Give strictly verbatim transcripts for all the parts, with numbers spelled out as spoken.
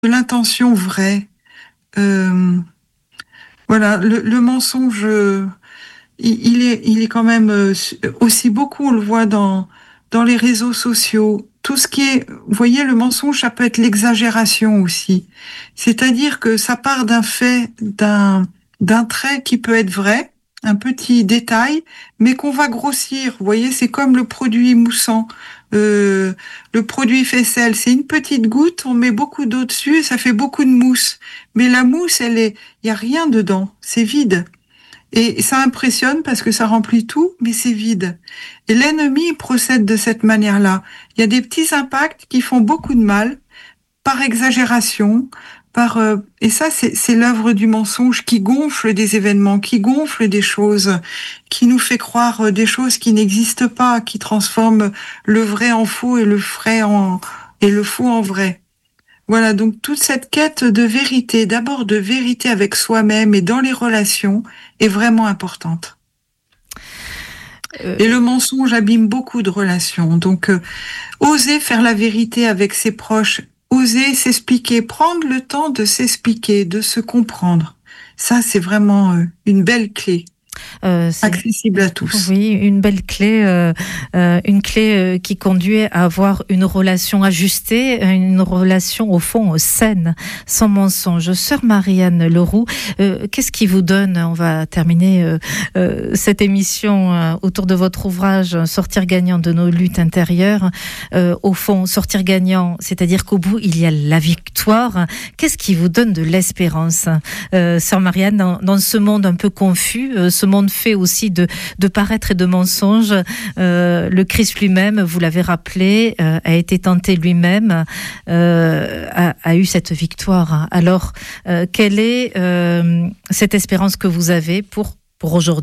de l'intention vraie. Euh, voilà, le, le mensonge, il, il est, il est quand même aussi beaucoup, on le voit dans dans les réseaux sociaux. Tout ce qui est, vous voyez, le mensonge, ça peut être l'exagération aussi. C'est-à-dire que ça part d'un fait, d'un d'un trait qui peut être vrai, un petit détail, mais qu'on va grossir. Vous voyez, c'est comme le produit moussant. Euh, le produit faisselle, c'est une petite goutte, on met beaucoup d'eau dessus et ça fait beaucoup de mousse. Mais la mousse, elle est, il y a rien dedans, c'est vide. Et ça impressionne parce que ça remplit tout, mais c'est vide. Et l'ennemi procède de cette manière-là. Il y a des petits impacts qui font beaucoup de mal par exagération, par euh, et ça c'est c'est l'œuvre du mensonge qui gonfle des événements, qui gonfle des choses, qui nous fait croire des choses qui n'existent pas, qui transforme le vrai en faux et le vrai en et le faux en vrai. Voilà, donc toute cette quête de vérité, d'abord de vérité avec soi-même et dans les relations, est vraiment importante. Euh... Et le mensonge abîme beaucoup de relations. Donc, euh, oser faire la vérité avec ses proches, oser s'expliquer, prendre le temps de s'expliquer, de se comprendre. Ça, c'est vraiment euh, une belle clé. Euh, accessible à tous. Oui, une belle clé, euh, euh, une clé euh, qui conduit à avoir une relation ajustée, une relation au fond saine, sans mensonge. Sœur Marianne Leroux, euh, qu'est-ce qui vous donne, on va terminer euh, euh, cette émission euh, autour de votre ouvrage Sortir gagnant de nos luttes intérieures. Euh, au fond, sortir gagnant, c'est-à-dire qu'au bout, il y a la victoire. Qu'est-ce qui vous donne de l'espérance, euh, Sœur Marianne, dans, dans ce monde un peu confus, euh, ce monde fait aussi de, de paraître et de mensonges. Euh, le Christ lui-même, vous l'avez rappelé, euh, a été tenté lui-même, euh, a, a eu cette victoire. Alors, euh, quelle est euh, cette espérance que vous avez pour, pour aujourd'hui ?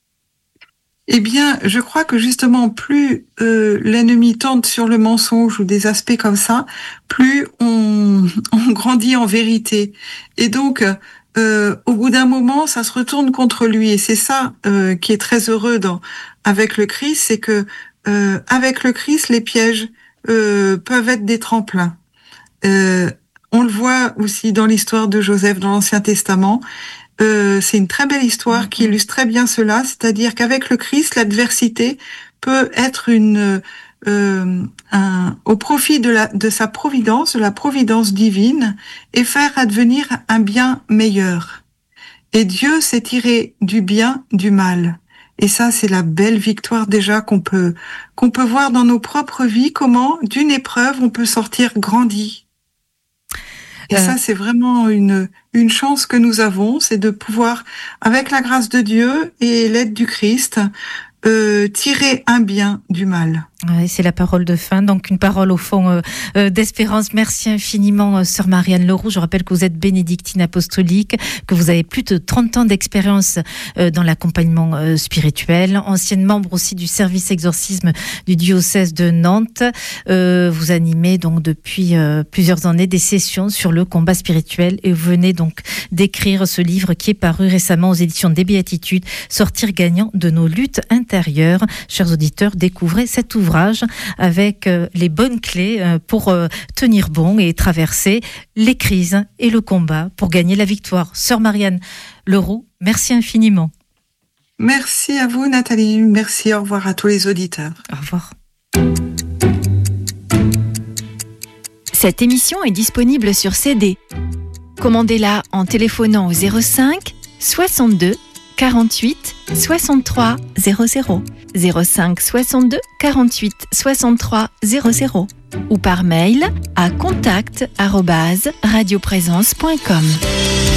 Eh bien, je crois que justement, plus euh, l'ennemi tente sur le mensonge ou des aspects comme ça, plus on, on grandit en vérité. Et donc, Euh, au bout d'un moment, ça se retourne contre lui, et c'est ça euh, qui est très heureux dans avec le Christ, c'est que euh, avec le Christ, les pièges euh, peuvent être des tremplins. Euh, on le voit aussi dans l'histoire de Joseph dans l'Ancien Testament. Euh, c'est une très belle histoire qui illustre très bien cela, c'est-à-dire qu'avec le Christ, l'adversité peut être une Euh, un, au profit de, la, de sa providence, de la providence divine, et faire advenir un bien meilleur. Et Dieu sait tirer du bien du mal. Et ça, c'est la belle victoire déjà qu'on peut, qu'on peut voir dans nos propres vies, comment d'une épreuve on peut sortir grandi. Et euh... ça, c'est vraiment une, une chance que nous avons, c'est de pouvoir, avec la grâce de Dieu et l'aide du Christ, euh, tirer un bien du mal. Oui, c'est la parole de fin, donc une parole au fond euh, euh, d'espérance. Merci infiniment, euh, Sœur Marianne Leroux. Je rappelle que vous êtes bénédictine apostolique, que vous avez plus de trente ans d'expérience euh, dans l'accompagnement euh, spirituel, ancienne membre aussi du service exorcisme du diocèse de Nantes. Euh, vous animez donc depuis euh, plusieurs années des sessions sur le combat spirituel, et vous venez donc d'écrire ce livre qui est paru récemment aux éditions des Béatitudes, Sortir gagnant de nos luttes intérieures. Chers auditeurs, découvrez cet ouvrage avec euh, les bonnes clés euh, pour euh, tenir bon et traverser les crises et le combat pour gagner la victoire. Sœur Marianne Leroux, merci infiniment. Merci à vous, Nathalie. Merci, au revoir à tous les auditeurs. Au revoir. Cette émission est disponible sur C D. Commandez-la en téléphonant au zéro cinq soixante-deux quarante-huit soixante-trois zéro zéro. zéro cinq soixante-deux quarante-huit soixante-trois zéro zéro ou par mail à contact arobase radioprésence point com.